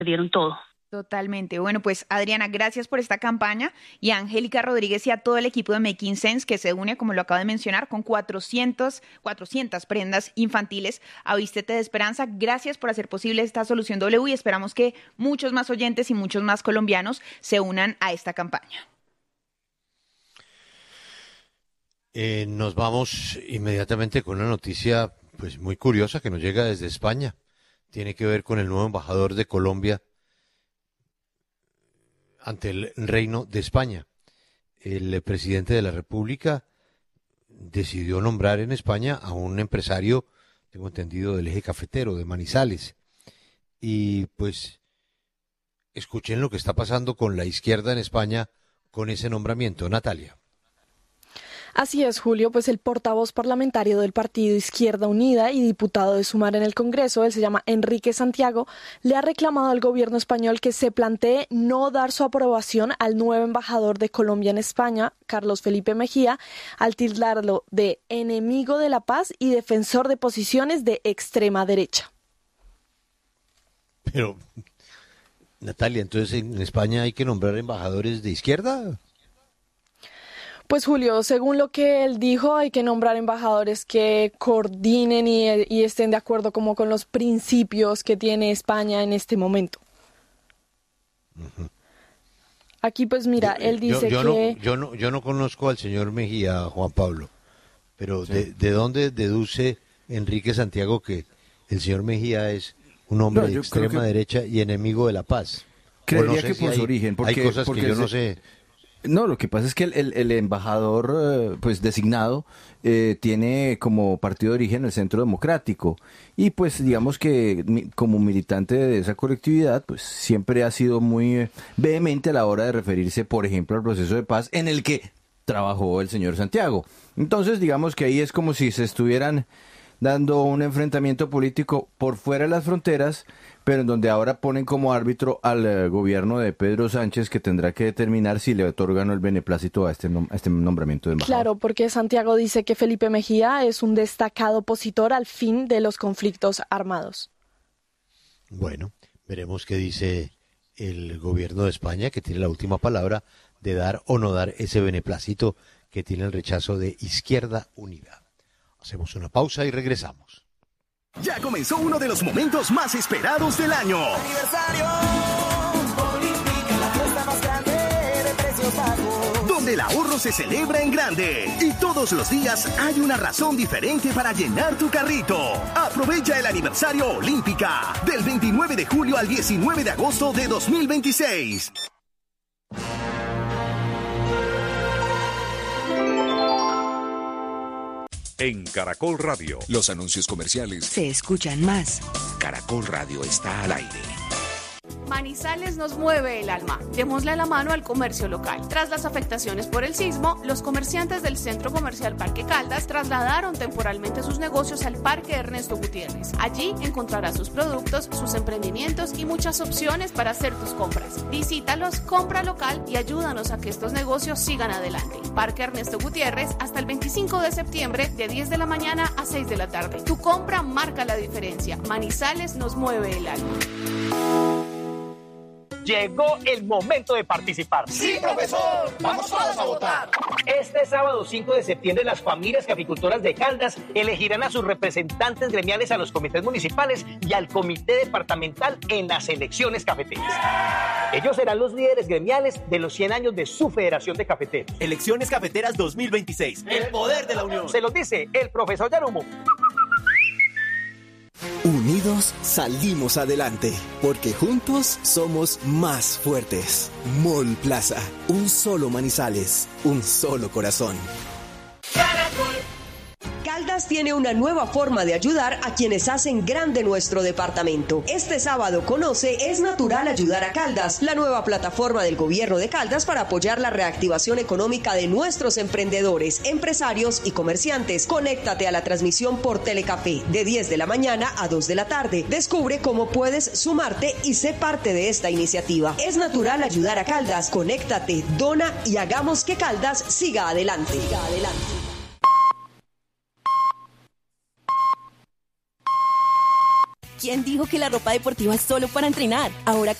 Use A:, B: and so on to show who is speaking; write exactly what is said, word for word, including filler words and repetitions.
A: dieron todo.
B: Totalmente. Bueno, pues Adriana, gracias por esta campaña, y a Angélica Rodríguez y a todo el equipo de Making Sense, que se une, como lo acaba de mencionar, con cuatrocientas prendas infantiles a Vístete de Esperanza. Gracias por hacer posible esta Solución W, y esperamos que muchos más oyentes y muchos más colombianos se unan a esta campaña.
C: Eh, nos vamos inmediatamente con una noticia pues muy curiosa que nos llega desde España. Tiene que ver con el nuevo embajador de Colombia ante el Reino de España. El presidente de la República decidió nombrar en España a un empresario, tengo entendido, del eje cafetero, de Manizales. Y pues escuchen lo que está pasando con la izquierda en España con ese nombramiento. Natalia.
D: Así es, Julio, pues el portavoz parlamentario del partido Izquierda Unida y diputado de Sumar en el Congreso, él se llama Enrique Santiago, le ha reclamado al gobierno español que se plantee no dar su aprobación al nuevo embajador de Colombia en España, Carlos Felipe Mejía, al tildarlo de enemigo de la paz y defensor de posiciones de extrema derecha.
C: Pero, Natalia, entonces en España hay que nombrar embajadores de izquierda.
D: Pues Julio, según lo que él dijo, hay que nombrar embajadores que coordinen y, y estén de acuerdo como con los principios que tiene España en este momento. Uh-huh. Aquí pues mira,
C: yo,
D: él dice
C: yo, yo
D: que...
C: No, yo, no, yo no conozco al señor Mejía, Juan Pablo, pero sí. de, ¿de dónde deduce Enrique Santiago que el señor Mejía es un hombre no, de extrema que... derecha y enemigo de la paz?
E: Creería no sé
C: que
E: si por
C: hay,
E: su origen. Porque,
C: hay cosas
E: porque
C: que yo
E: se...
C: no sé...
E: No, lo que pasa es que el, el, el embajador eh, pues designado eh, tiene como partido de origen el Centro Democrático y pues digamos que mi, como militante de esa colectividad pues siempre ha sido muy eh, vehemente a la hora de referirse, por ejemplo, al proceso de paz en el que trabajó el señor Santiago. Entonces digamos que ahí es como si se estuvieran dando un enfrentamiento político por fuera de las fronteras, pero en donde ahora ponen como árbitro al uh, gobierno de Pedro Sánchez, que tendrá que determinar si le otorgan el beneplácito a este, nom- a este nombramiento de embajador.
D: Claro, porque Santiago dice que Felipe Mejía es un destacado opositor al fin de los conflictos armados.
C: Bueno, veremos qué dice el gobierno de España, que tiene la última palabra de dar o no dar ese beneplácito que tiene el rechazo de Izquierda Unida. Hacemos una pausa y regresamos.
F: Ya comenzó uno de los momentos más esperados del año.
G: Aniversario Olímpica, la fiesta más grande de precios bajos.
F: Donde el ahorro se celebra en grande. Y todos los días hay una razón diferente para llenar tu carrito. Aprovecha el aniversario Olímpica. Del veintinueve de julio al diecinueve de agosto de dos mil veintiséis.
H: En Caracol Radio, los anuncios comerciales
I: se escuchan más.
H: Caracol Radio está al aire.
J: Manizales nos mueve el alma. Démosle la mano al comercio local. Tras las afectaciones por el sismo, los comerciantes del Centro Comercial Parque Caldas trasladaron temporalmente sus negocios al Parque Ernesto Gutiérrez. Allí encontrarás sus productos, sus emprendimientos y muchas opciones para hacer tus compras. Visítalos, compra local y ayúdanos a que estos negocios sigan adelante. Parque Ernesto Gutiérrez hasta el veinticinco de septiembre de diez de la mañana a seis de la tarde. Tu compra marca la diferencia. Manizales nos mueve el alma.
K: Llegó el momento de participar.
G: ¡Sí, profesor! ¡Vamos todos a votar!
K: Este sábado cinco de septiembre, las familias caficultoras de Caldas elegirán a sus representantes gremiales a los comités municipales y al comité departamental en las elecciones cafeteras. Ellos serán los líderes gremiales de los cien años de su Federación de Cafeteros.
L: Elecciones Cafeteras dos mil veintiséis. El poder de la unión.
K: Se los dice el profesor Yarumo.
M: Unidos salimos adelante, porque juntos somos más fuertes. Mall Plaza, un solo Manizales, un solo corazón.
N: Caldas tiene una nueva forma de ayudar a quienes hacen grande nuestro departamento. Este sábado conoce Es Natural Ayudar a Caldas, la nueva plataforma del gobierno de Caldas para apoyar la reactivación económica de nuestros emprendedores, empresarios y comerciantes. Conéctate a la transmisión por Telecafé de diez de la mañana a dos de la tarde. Descubre cómo puedes sumarte y sé parte de esta iniciativa. Es Natural Ayudar a Caldas. Conéctate, dona y hagamos que Caldas siga adelante. Siga adelante.
A: ¿Quién dijo que la ropa deportiva es solo para entrenar? Ahora